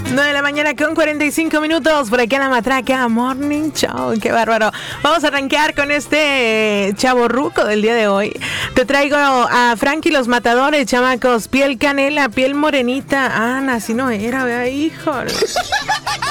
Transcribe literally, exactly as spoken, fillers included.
nueve de la mañana con cuarenta y cinco minutos por aquí en la Matraca Morning Show. Qué bárbaro. Vamos a arrancar con este chavorruco del día de hoy. Te traigo a Frankie los Matadores, chamacos. Piel canela, piel morenita. Ah, así no era, vea, híjole.